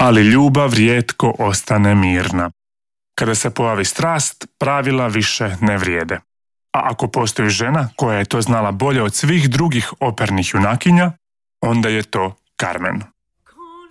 ali ljubav rijetko ostane mirna. Kada se pojavi strast, pravila više ne vrijede. A ako postoji žena koja je to znala bolje od svih drugih opernih junakinja, onda je to Carmen.